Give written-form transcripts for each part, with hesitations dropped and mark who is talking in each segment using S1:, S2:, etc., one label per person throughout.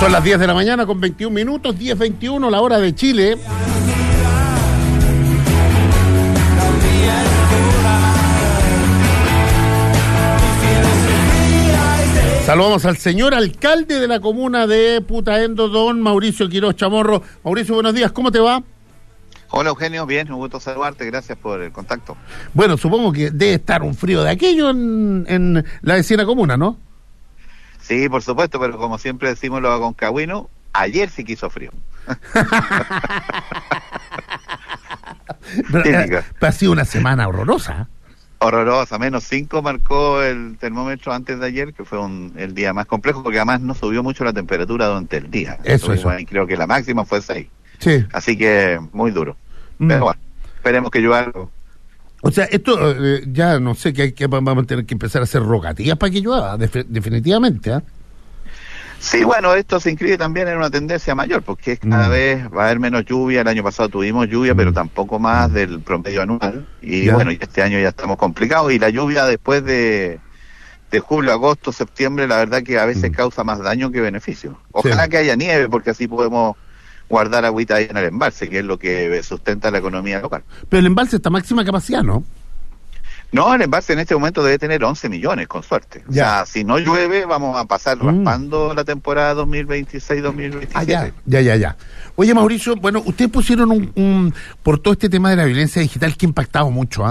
S1: Son las 10 de la mañana con 21 minutos, 10:21, la hora de Chile. Saludamos al señor alcalde de la comuna de Putaendo, don Mauricio Quiroz Chamorro. Mauricio, buenos días, ¿cómo te va?
S2: Hola Eugenio, bien, un gusto saludarte, gracias por el contacto.
S1: Bueno, supongo que debe estar un frío de aquello en la vecina comuna, ¿no?
S2: Sí, por supuesto, pero como siempre decimos los aconcagüinos, ayer sí que hizo frío.
S1: Pero ha sido una semana horrorosa.
S2: Horrorosa, -5 marcó el termómetro antes de ayer, que fue el día más complejo, porque además no subió mucho la temperatura durante el día.
S1: Eso.
S2: Y creo que la máxima fue 6.
S1: Sí.
S2: Así que muy duro. Pero bueno, esperemos que llueva algo.
S1: O sea, esto ya no sé, que vamos a tener que empezar a hacer rogativas para que llueva, definitivamente, ¿eh?
S2: Sí, bueno, esto se inscribe también en una tendencia mayor, porque cada vez va a haber menos lluvia. El año pasado tuvimos lluvia, pero tampoco más del promedio anual. Y bueno, y este año ya estamos complicados. Y la lluvia después de julio, agosto, septiembre, la verdad que a veces causa más daño que beneficio. Ojalá que haya nieve, porque así podemos guardar agüita ahí en el embalse, que es lo que sustenta la economía local.
S1: Pero el embalse está a máxima capacidad, ¿no?
S2: No, el embalse en este momento debe tener 11 millones, con suerte. O sea, si no llueve, vamos a pasar raspando la temporada 2026-2027.
S1: Ya. Oye, Mauricio, bueno, ustedes pusieron por todo este tema de la violencia digital que ha impactado mucho,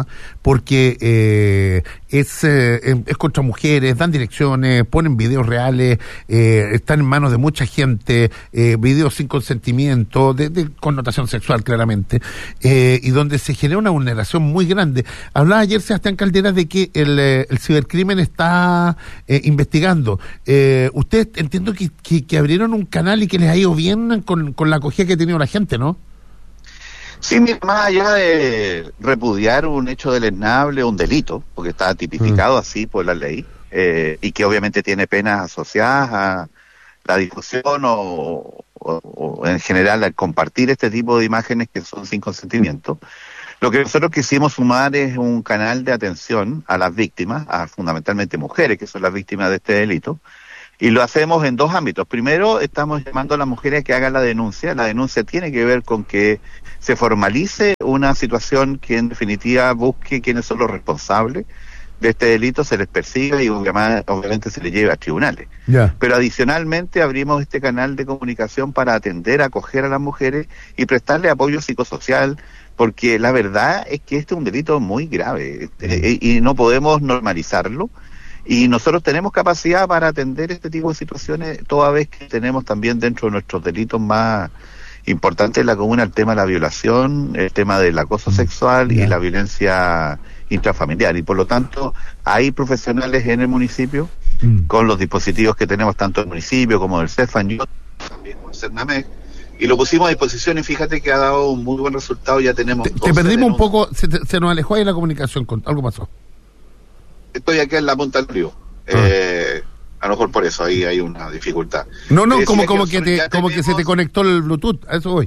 S1: porque es contra mujeres, dan direcciones, ponen videos reales, están en manos de mucha gente, videos sin consentimiento, de connotación sexual claramente, y donde se genera una vulneración muy grande. Hablaba ayer Sebastián Caldera de que el cibercrimen está investigando. Ustedes entiendo que abrieron un canal y que les ha ido bien con la acogida que ha tenido la gente, ¿no?
S2: Sí, más allá de repudiar un hecho deleznable, un delito, porque está tipificado así por la ley, y que obviamente tiene penas asociadas a la difusión o en general al compartir este tipo de imágenes que son sin consentimiento. Lo que nosotros quisimos sumar es un canal de atención a las víctimas, a fundamentalmente mujeres que son las víctimas de este delito, y lo hacemos en dos ámbitos. Primero, estamos llamando a las mujeres que hagan la denuncia. La denuncia tiene que ver con que se formalice una situación que en definitiva busque quiénes son los responsables de este delito, se les persiga y obviamente se les lleve a tribunales. Pero adicionalmente abrimos este canal de comunicación para atender, acoger a las mujeres y prestarle apoyo psicosocial, porque la verdad es que este es un delito muy grave y no podemos normalizarlo, y nosotros tenemos capacidad para atender este tipo de situaciones, toda vez que tenemos también dentro de nuestros delitos más importantes en la comuna el tema de la violación, el tema del acoso sexual y la violencia intrafamiliar, y por lo tanto hay profesionales en el municipio con los dispositivos que tenemos tanto del municipio como del CEFAN y también con CERNAMEC, y lo pusimos a disposición y fíjate que ha dado un muy buen resultado. Ya tenemos
S1: te perdimos un poco, se nos alejó ahí la comunicación, algo pasó.
S2: Estoy aquí en la punta del río, a lo mejor por eso ahí hay una dificultad.
S1: No, como que se te conectó el Bluetooth, a eso voy.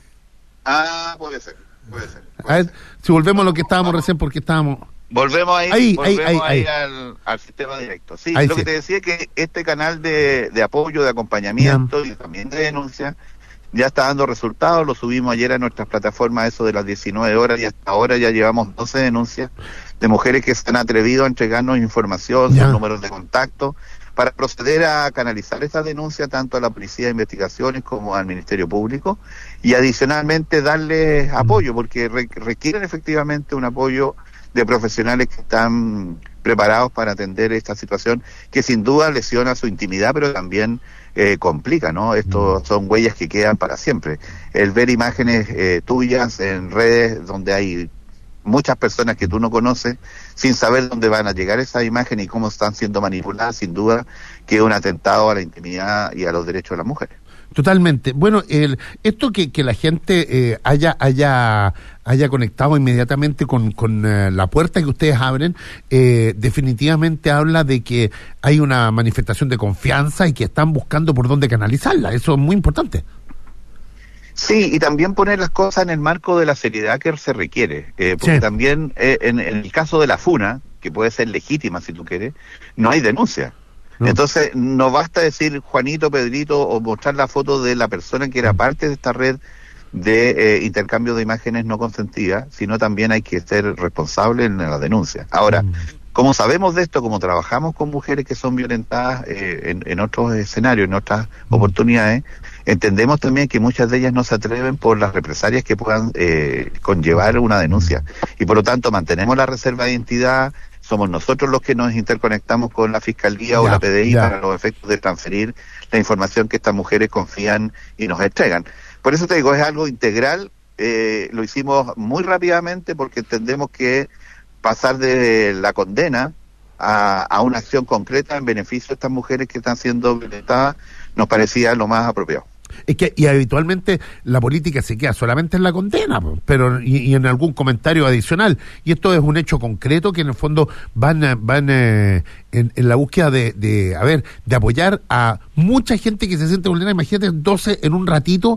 S2: Puede ser.
S1: A ver, si volvemos a lo que estábamos recién, porque estábamos...
S2: Volvemos ahí al sistema directo. Sí,
S1: ahí
S2: lo que te decía es que este canal de apoyo, de acompañamiento y también de denuncia ya está dando resultados. Lo subimos ayer a nuestras plataformas, eso de las 19 horas, y hasta ahora ya llevamos 12 denuncias de mujeres que se han atrevido a entregarnos información, sus números de contacto, para proceder a canalizar esa denuncia tanto a la Policía de Investigaciones como al Ministerio Público, y adicionalmente darles apoyo, porque requieren efectivamente un apoyo de profesionales que están preparados para atender esta situación, que sin duda lesiona su intimidad, pero también complica, ¿no? Estos son huellas que quedan para siempre. El ver imágenes tuyas en redes donde hay muchas personas que tú no conoces, sin saber dónde van a llegar esas imágenes y cómo están siendo manipuladas, sin duda que es un atentado a la intimidad y a los derechos de las mujeres.
S1: Totalmente. Bueno, esto que la gente haya conectado inmediatamente con la puerta que ustedes abren, definitivamente habla de que hay una manifestación de confianza y que están buscando por dónde canalizarla. Eso es muy importante.
S2: Sí, y también poner las cosas en el marco de la seriedad que se requiere, porque también en el caso de la funa, que puede ser legítima si tú quieres, no hay denuncia.
S1: No.
S2: Entonces, no basta decir Juanito, Pedrito o mostrar la foto de la persona que era parte de esta red de intercambio de imágenes no consentidas, sino también hay que ser responsable en la denuncia. Ahora, como sabemos de esto, como trabajamos con mujeres que son violentadas en otros escenarios, en otras oportunidades, entendemos también que muchas de ellas no se atreven por las represalias que puedan conllevar una denuncia. Y por lo tanto mantenemos la reserva de identidad, somos nosotros los que nos interconectamos con la Fiscalía o la PDI para los efectos de transferir la información que estas mujeres confían y nos entregan. Por eso te digo, es algo integral, lo hicimos muy rápidamente porque entendemos que pasar de la condena a una acción concreta en beneficio de estas mujeres que están siendo violentadas nos parecía lo más apropiado.
S1: Es que y habitualmente la política se queda solamente en la condena, pero y en algún comentario adicional. Y esto es un hecho concreto que en el fondo van en la búsqueda de apoyar a mucha gente que se siente vulnerable. Imagínate 12 en un ratito,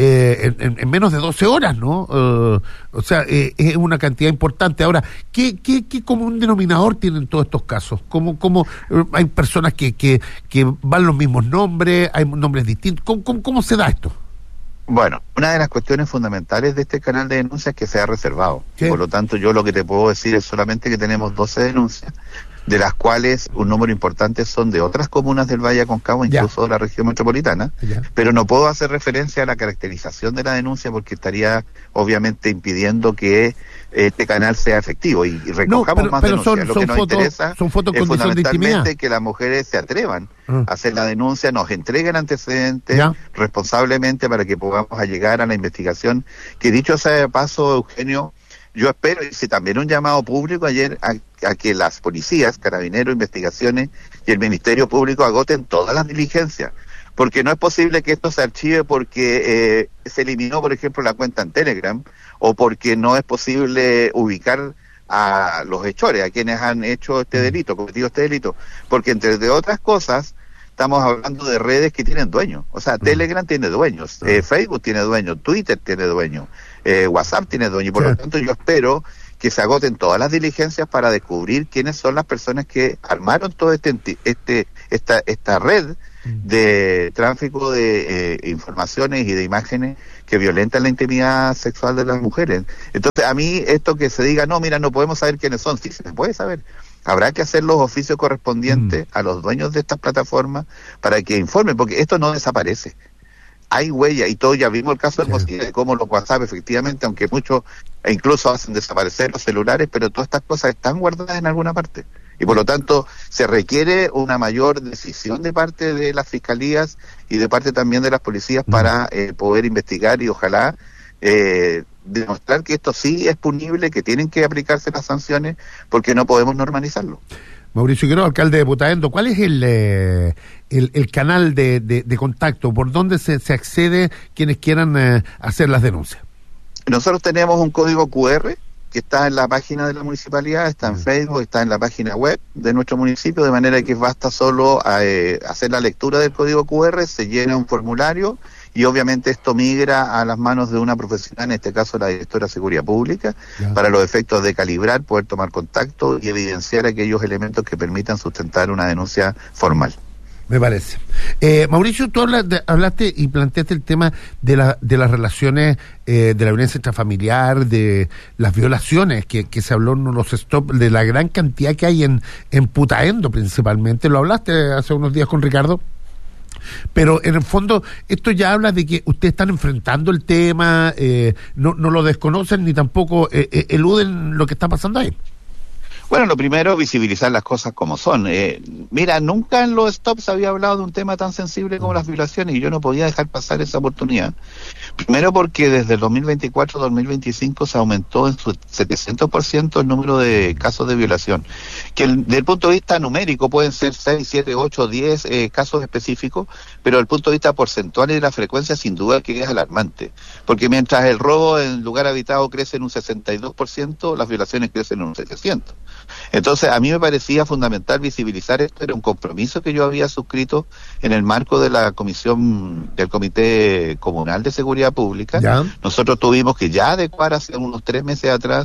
S1: en menos de 12 horas, ¿no? O sea, es una cantidad importante. Ahora, ¿qué común denominador tienen todos estos casos? ¿Cómo hay personas que van los mismos nombres, hay nombres distintos? ¿Cómo se da esto?
S2: Bueno, una de las cuestiones fundamentales de este canal de denuncias es que se ha reservado.
S1: ¿Qué?
S2: Por lo tanto, yo lo que te puedo decir es solamente que tenemos 12 denuncias, de las cuales un número importante son de otras comunas del Valle Aconcagua, incluso de la región metropolitana, pero no puedo hacer referencia a la caracterización de la denuncia porque estaría obviamente impidiendo que este canal sea efectivo y recojamos más denuncias. Lo que nos interesa
S1: son fotos
S2: es
S1: con condición de intimidad.
S2: fundamentalmente que las mujeres se atrevan a hacer la denuncia, nos entreguen antecedentes responsablemente para que podamos llegar a la investigación, que dicho sea de paso, Eugenio, yo espero, hice también un llamado público ayer a que las policías, Carabineros, Investigaciones y el Ministerio Público agoten todas las diligencias, porque no es posible que esto se archive porque se eliminó, por ejemplo, la cuenta en Telegram, o porque no es posible ubicar a los hechores, a quienes han hecho este delito, cometido este delito, porque entre otras cosas, estamos hablando de redes que tienen dueños. O sea, Telegram tiene dueños, Facebook tiene dueños, Twitter tiene dueños, WhatsApp tiene dueños. Por lo tanto, yo espero que se agoten todas las diligencias para descubrir quiénes son las personas que armaron todo esta red de tráfico de informaciones y de imágenes que violentan la intimidad sexual de las mujeres. Entonces, a mí esto que se diga, no, mira, no podemos saber quiénes son, sí se puede saber. Habrá que hacer los oficios correspondientes a los dueños de estas plataformas para que informen, porque esto no desaparece. Hay huella y todo, ya vimos el caso de cómo los WhatsApp, efectivamente, aunque muchos incluso hacen desaparecer los celulares, pero todas estas cosas están guardadas en alguna parte. Y por lo tanto, se requiere una mayor decisión de parte de las fiscalías y de parte también de las policías para poder investigar y ojalá demostrar que esto sí es punible, que tienen que aplicarse las sanciones, porque no podemos normalizarlo.
S1: Mauricio Quiroga, alcalde de Putaendo, ¿cuál es el canal de contacto? ¿Por dónde se accede quienes quieran hacer las denuncias? Nosotros tenemos un código QR que está en la página de la municipalidad, está en Facebook, está en la página web de nuestro municipio, de manera que basta solo hacer la lectura del código QR, se llena un formulario y obviamente esto migra a las manos de una profesional, en este caso la directora de Seguridad Pública, para los efectos de calibrar, poder tomar contacto y evidenciar aquellos elementos que permitan sustentar una denuncia formal. Me parece. Mauricio, tú hablaste y planteaste el tema de las relaciones, de la violencia intrafamiliar, de las violaciones que se habló en los stop, de la gran cantidad que hay en Putaendo principalmente. Lo hablaste hace unos días con Ricardo. Pero en el fondo esto ya habla de que ustedes están enfrentando el tema, no lo desconocen ni tampoco eluden lo que está pasando ahí. Bueno, lo primero, visibilizar las cosas como son. Mira, nunca en los stops se había hablado de un tema tan sensible como las violaciones y yo no podía dejar pasar esa oportunidad. Primero porque desde el 2024 al 2025 se aumentó en su 700% el número de casos de violación, que desde el punto de vista numérico pueden ser 6, 7, 8, 10 casos específicos, pero desde el punto de vista porcentual y de la frecuencia sin duda que es alarmante, porque mientras el robo en lugar habitado crece en un 62%, las violaciones crecen en un 700%. Entonces, a mí me parecía fundamental visibilizar esto, era un compromiso que yo había suscrito en el marco de la comisión del Comité Comunal de Seguridad Pública. ¿Ya? Nosotros tuvimos que ya adecuar hace unos 3 meses atrás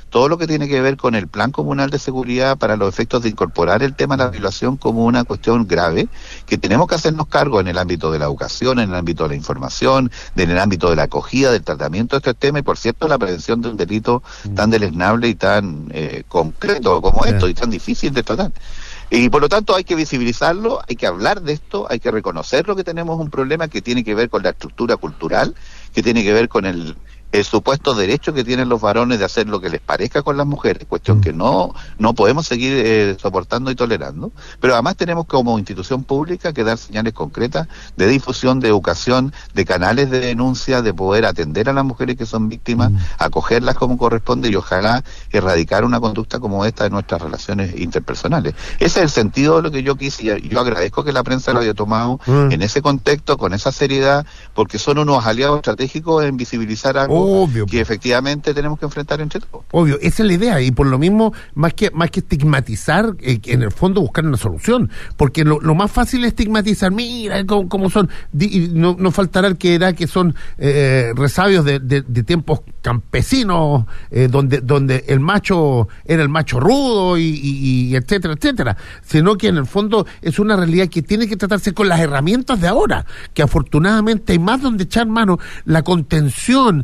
S2: todo lo que tiene que ver con el Plan Comunal de Seguridad para los efectos de incorporar el tema de la violación como una cuestión grave, que tenemos que hacernos cargo en el ámbito de la educación, en el ámbito de la información, en el ámbito de la acogida, del tratamiento de este tema y, por cierto, la prevención de un delito tan deleznable y tan concreto como esto y tan difícil de tratar. Y por lo tanto hay que visibilizarlo, hay que hablar de esto, hay que reconocerlo, que tenemos un problema que tiene que ver con la estructura cultural, que tiene que ver con el supuesto derecho que tienen los varones de hacer lo que les parezca con las mujeres, cuestión que no podemos seguir soportando y tolerando, pero además tenemos como institución pública que dar señales concretas de difusión, de educación, de canales de denuncia, de poder atender a las mujeres que son víctimas, acogerlas como corresponde y ojalá erradicar una conducta como esta de nuestras relaciones interpersonales. Ese es el sentido de lo que yo quise y yo agradezco que la prensa lo haya tomado en ese contexto, con esa seriedad, porque son unos aliados estratégicos en visibilizar algo obvio, que efectivamente tenemos que enfrentar entre todos.
S1: Obvio, esa es la idea, y por lo mismo, más que estigmatizar, en el fondo buscar una solución, porque lo más fácil es estigmatizar, mira cómo son, y no faltará el que dirá que son resabios de tiempos campesinos, donde el macho era el macho rudo y etcétera, etcétera, sino que en el fondo es una realidad que tiene que tratarse con las herramientas de ahora, que afortunadamente hay más donde echar mano, la contención,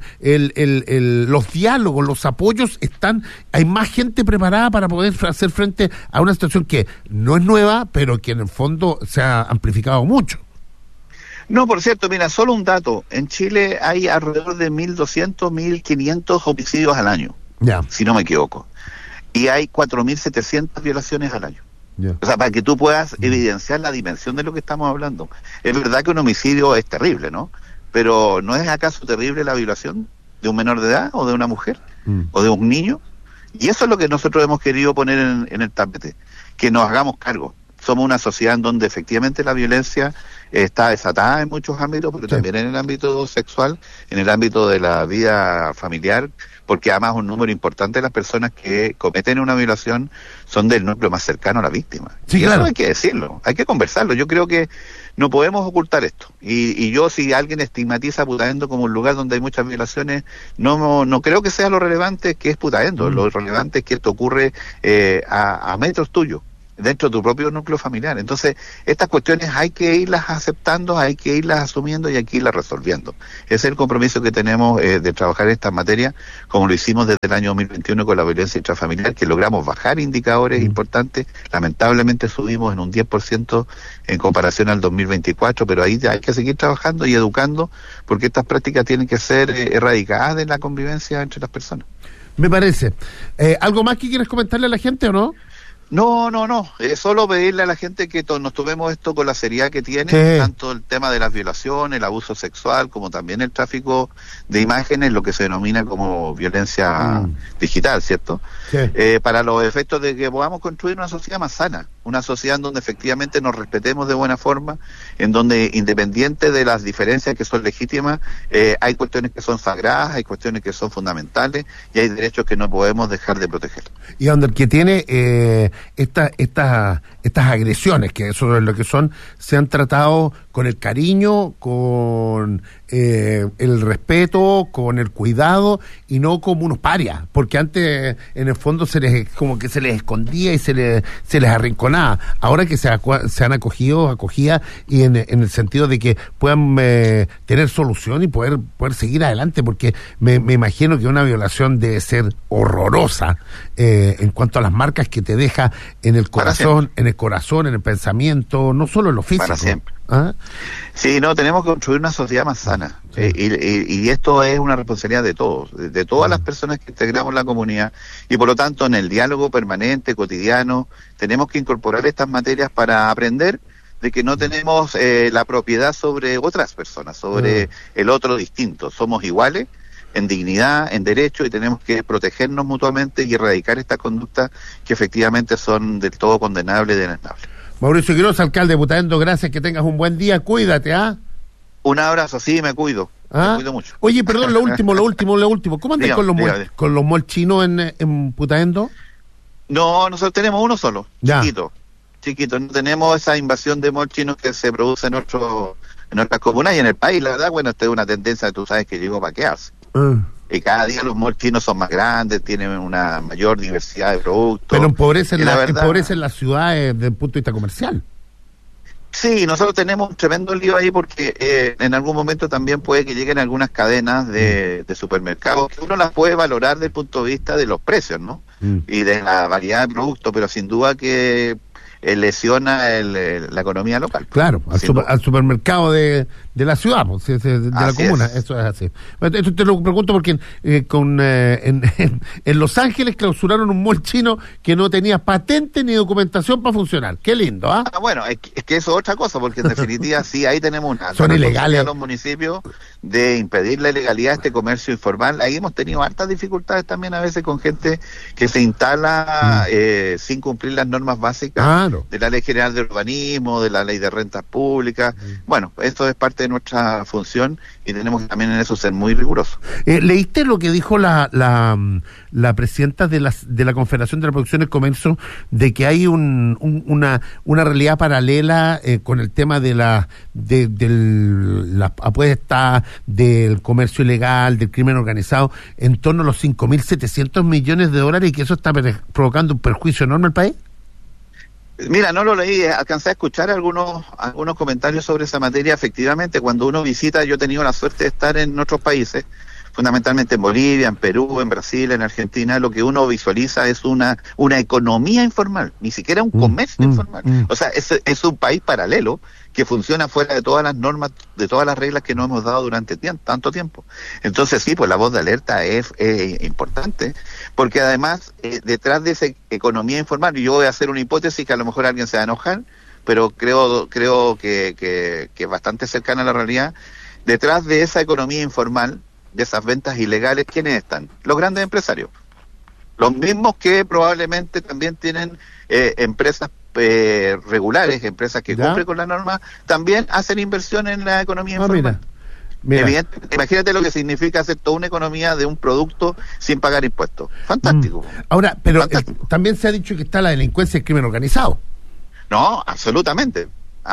S1: los diálogos, los apoyos están, hay más gente preparada para poder hacer frente a una situación que no es nueva, pero que en el fondo se ha amplificado mucho.
S2: No, por cierto, mira, solo un dato, en Chile hay alrededor de 1.200, 1.500 homicidios al año, si no me equivoco, y hay 4.700 violaciones al año. O sea, para que tú puedas evidenciar la dimensión de lo que estamos hablando. Es verdad que un homicidio es terrible, ¿no? Pero ¿no es acaso terrible la violación de un menor de edad o de una mujer o de un niño? Y eso es lo que nosotros hemos querido poner en el tapete, que nos hagamos cargo. Somos una sociedad en donde efectivamente la violencia está desatada en muchos ámbitos, pero también en el ámbito sexual, en el ámbito de la vida familiar, porque además un número importante de las personas que cometen una violación son del núcleo más cercano a la víctima. Sí, y claro, eso hay que decirlo, hay que conversarlo. Yo creo que no podemos ocultar esto. Y yo, si alguien estigmatiza a Putaendo como un lugar donde hay muchas violaciones, no creo que sea lo relevante que es Putaendo. Lo relevante es que esto ocurre a metros tuyos, dentro de tu propio núcleo familiar. Entonces, estas cuestiones hay que irlas aceptando, hay que irlas asumiendo y hay que irlas resolviendo. Ese es el compromiso que tenemos de trabajar en esta materia, como lo hicimos desde el año 2021 con la violencia intrafamiliar, que logramos bajar indicadores importantes. Lamentablemente subimos en un 10% en comparación al 2024, pero ahí hay que seguir trabajando y educando, porque estas prácticas tienen que ser erradicadas de la convivencia entre las personas.
S1: Me parece. ¿Algo más que quieres comentarle a la gente o no?
S2: No, solo pedirle a la gente que nos tomemos esto con la seriedad que tiene, tanto el tema de las violaciones, el abuso sexual, como también el tráfico de imágenes, lo que se denomina como violencia digital, ¿cierto? Para los efectos de que podamos construir una sociedad más sana, una sociedad en donde efectivamente nos respetemos de buena forma, en donde independiente de las diferencias que son legítimas, hay cuestiones que son sagradas, hay cuestiones que son fundamentales y hay derechos que no podemos dejar de proteger.
S1: Y donde el que tiene estas agresiones, que eso es lo que son, se han tratado con el cariño, con el respeto, con el cuidado y no como unos parias, porque antes en el fondo se les escondía y se les arrinconaba. Ahora que se han acogida y en el sentido de que puedan tener solución y poder seguir adelante, porque me imagino que una violación debe ser horrorosa en cuanto a las marcas que te deja en el corazón, en el pensamiento, no solo en lo físico.
S2: Para siempre. Sí, tenemos que construir una sociedad más sana. Y esto es una responsabilidad de todos, de todas las personas que integramos la comunidad, y por lo tanto en el diálogo permanente, cotidiano, tenemos que incorporar estas materias para aprender de que no tenemos la propiedad sobre otras personas, sobre el otro distinto. Somos iguales en dignidad, en derecho, y tenemos que protegernos mutuamente y erradicar estas conductas que efectivamente son del todo condenables y denegables.
S1: Mauricio Quiroz, alcalde de Putaendo, gracias, que tengas un buen día, cuídate,
S2: Un abrazo, sí, me cuido. Me cuido mucho.
S1: Oye, perdón, lo último, ¿cómo andas con los malls chinos en Putaendo?
S2: No, nosotros tenemos uno solo, chiquito, no tenemos esa invasión de malls chinos que se produce en otras comunas y en el país, la verdad, esta es una tendencia que tú sabes que llegó para quedarse. cada día los malls chinos son más grandes, tienen una mayor diversidad de productos.
S1: Pero empobrecen
S2: verdad,
S1: las ciudades desde el punto de vista comercial.
S2: Sí, nosotros tenemos un tremendo lío ahí porque en algún momento también puede que lleguen algunas cadenas de supermercados que uno las puede valorar desde el punto de vista de los precios, ¿no? Y de la variedad de productos, pero sin duda que lesiona la economía local.
S1: Claro, al supermercado de la ciudad, pues, de la comuna, eso es así. Esto te lo pregunto porque en Los Ángeles clausuraron un mall chino que no tenía patente ni documentación para funcionar. Qué lindo, ¿ah?
S2: Bueno, es que eso es otra cosa, porque en definitiva sí, ahí tenemos una...
S1: Son ilegales.
S2: A los municipios de impedir la ilegalidad de este comercio informal. Ahí hemos tenido hartas dificultades también a veces con gente que se instala sin cumplir las normas básicas de la Ley General de Urbanismo, de la Ley de Rentas Públicas. Bueno, esto es parte de nuestra función y tenemos que también en eso ser muy rigurosos.
S1: ¿Leíste lo que dijo la presidenta de la Confederación de la Producción y el Comercio, de que hay una realidad paralela con el tema de la apuesta, del comercio ilegal, del crimen organizado, en torno a los 5.700 millones de dólares, y que eso está provocando un perjuicio enorme al país?
S2: Mira, no lo leí, alcancé a escuchar algunos comentarios sobre esa materia. Efectivamente, cuando uno visita, yo he tenido la suerte de estar en otros países, fundamentalmente en Bolivia, en Perú, en Brasil, en Argentina, lo que uno visualiza es una economía informal, ni siquiera un comercio informal. O sea, es un país paralelo que funciona fuera de todas las normas, de todas las reglas que nos hemos dado durante tanto tiempo. Entonces sí, pues la voz de alerta es importante, porque además detrás de esa economía informal, y yo voy a hacer una hipótesis que a lo mejor alguien se va a enojar, pero creo que es bastante cercana a la realidad. Detrás de esa economía informal, de esas ventas ilegales, ¿quiénes están? Los grandes empresarios. Los mismos que probablemente también tienen empresas regulares, empresas que cumplen con la norma, también hacen inversión en la economía informal. Mira. Imagínate lo que significa hacer toda una economía de un producto sin pagar impuestos. Fantástico.
S1: Ahora, pero también se ha dicho que está la delincuencia y el crimen organizado.
S2: No, absolutamente,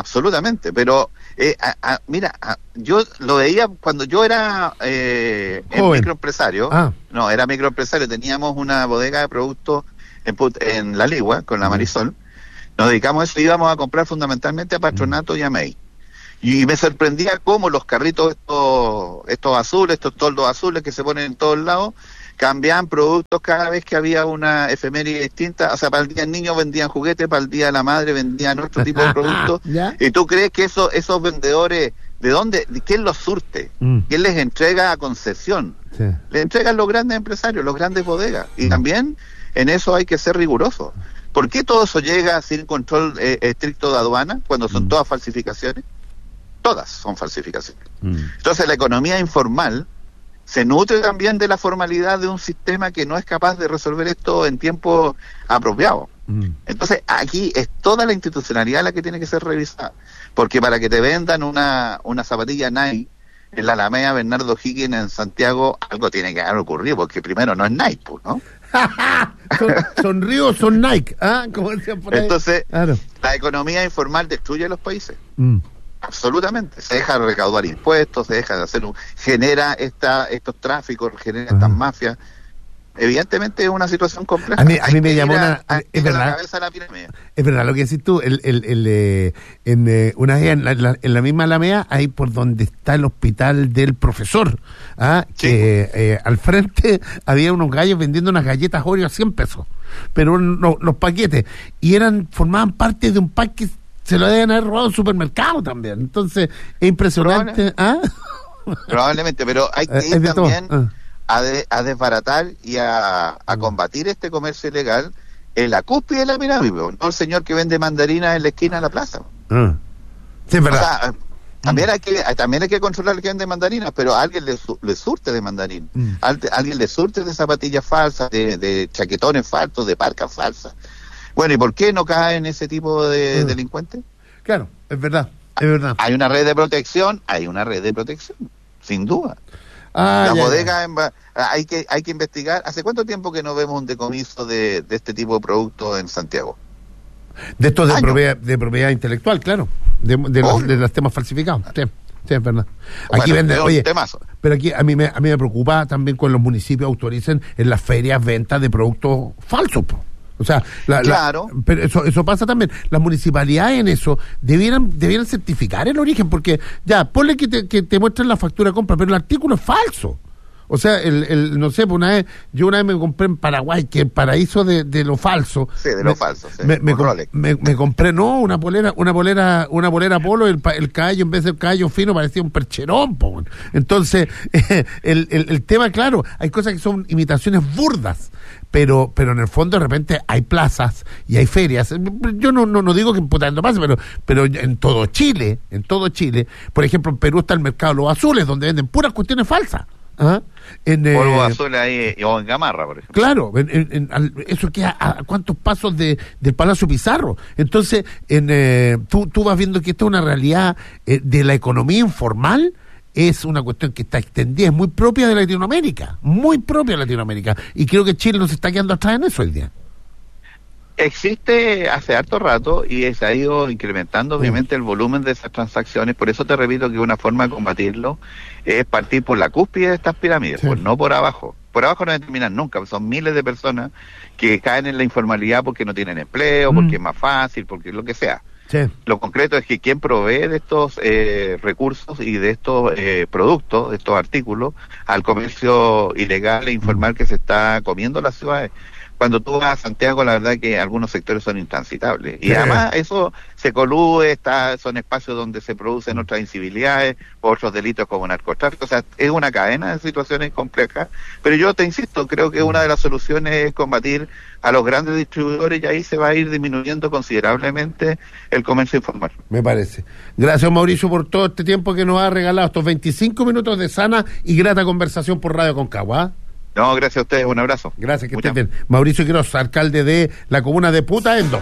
S2: pero mira, yo lo veía cuando yo era microempresario. Era microempresario, teníamos una bodega de productos en La Ligua, con la Marisol. Nos dedicamos a eso, íbamos a comprar fundamentalmente a Patronato y a May. Y me sorprendía cómo los carritos estos azules, estos toldos azules que se ponen en todos lados, cambiaban productos cada vez que había una efeméride distinta. O sea, para el Día del Niño vendían juguetes, para el Día de la Madre vendían otro tipo de productos. ¿Y tú crees que esos vendedores, de dónde, quién los surte? ¿Quién les entrega a concesión? Sí. Les entregan los grandes empresarios, los grandes bodegas. Y también en eso hay que ser riguroso. ¿Por qué todo eso llega sin control estricto de aduana cuando son todas falsificaciones? Todas son falsificaciones. Entonces la economía informal se nutre también de la formalidad de un sistema que no es capaz de resolver esto en tiempo apropiado. Entonces aquí es toda la institucionalidad la que tiene que ser revisada, porque para que te vendan una zapatilla Nike en la Alameda Bernardo Higgins en Santiago, algo tiene que haber ocurrido, porque primero no es Nike, ¿no?
S1: son Río, son Nike, como decían por ahí.
S2: Entonces, la economía informal destruye los países. Absolutamente. Se deja de recaudar impuestos, se deja de hacer genera estos tráficos, genera estas mafias. Evidentemente es una situación compleja.
S1: A mí me llamó es verdad.
S2: La cabeza de la pirámide.
S1: Es verdad lo que decís tú. Una vez en la misma Alameda, ahí por donde está el hospital del profesor, que al frente había unos gallos vendiendo unas galletas Oreo a 100 pesos, pero los paquetes, y formaban parte de un pack que se lo deben haber robado al supermercado también. Entonces es impresionante.
S2: Probablemente, pero hay que ir también a desbaratar y a combatir este comercio ilegal en la cúspide de la pirámide, no el señor que vende mandarinas en la esquina de la plaza.
S1: Sí, es verdad.
S2: O sea, también hay que controlar el que vende mandarinas, pero a alguien le surte de mandarín, alguien le surte de zapatillas falsas, de chaquetones falsos, de parcas falsas. Bueno, ¿y por qué no cae en ese tipo de delincuentes?
S1: Claro, es verdad.
S2: Hay una red de protección, sin duda. La bodega hay que investigar. ¿Hace cuánto tiempo que no vemos un decomiso de este tipo de productos en Santiago?
S1: De estos de propiedad intelectual, claro, de los temas falsificados. Sí. Sí, es verdad. Aquí
S2: bueno,
S1: venden, oye,
S2: temazo.
S1: pero aquí a mí me preocupa también cuando los municipios autoricen en las ferias ventas de productos falsos, po. O sea,
S2: claro.
S1: Pero eso pasa también. Las municipalidades en eso debieran certificar el origen, porque ya, ponle que te muestren la factura de compra, pero el artículo es falso. O sea, no sé, yo una vez me compré en Paraguay, que el paraíso de lo falso.
S2: Sí, de lo falso, sí.
S1: Me compré, una polera polo, el caballo, en vez de un caballo fino, parecía un percherón, po. Entonces, el tema, claro, hay cosas que son imitaciones burdas, pero en el fondo de repente hay plazas y hay ferias. Yo no digo que en Punta Arenas pase, pero en todo Chile, por ejemplo, en Perú está el mercado de los azules, donde venden puras cuestiones falsas. ¿Ah?
S2: Polvo azul ahí, o en Gamarra, por ejemplo.
S1: Claro, eso queda a cuántos pasos del Palacio Pizarro. Entonces, tú vas viendo que esto es una realidad de la economía informal, es una cuestión que está extendida, es muy propia de Latinoamérica, y creo que Chile nos está quedando atrás en eso hoy día.
S2: Existe hace harto rato y se ha ido incrementando obviamente el volumen de esas transacciones, por eso te repito que una forma de combatirlo es partir por la cúspide de estas pirámides, pues no por abajo. Por abajo no terminan nunca, son miles de personas que caen en la informalidad porque no tienen empleo, porque es más fácil, porque lo que sea. Sí. Lo concreto es que quien provee de estos recursos y de estos productos, de estos artículos, al comercio ilegal e informal que se está comiendo las ciudades. Cuando tú vas a Santiago, la verdad que algunos sectores son intransitables. Y además eso se colude, son espacios donde se producen otras incivilidades, otros delitos como narcotráfico. O sea, es una cadena de situaciones complejas. Pero yo te insisto, creo que una de las soluciones es combatir a los grandes distribuidores y ahí se va a ir disminuyendo considerablemente el comercio informal.
S1: Me parece. Gracias, Mauricio, por todo este tiempo que nos ha regalado, estos 25 minutos de sana y grata conversación por Radio Concagua.
S2: No, gracias a ustedes, un abrazo.
S1: Gracias, que estén bien. Mauricio Quiroz, alcalde de la comuna de Putaendo.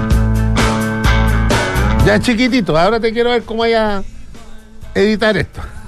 S1: Ya chiquitito, ahora te quiero ver cómo vaya a editar esto.